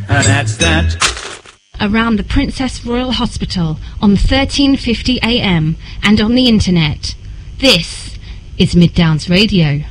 That's that. Around the Princess Royal Hospital on 1350 AM and on the internet. This is Mid Downs Radio.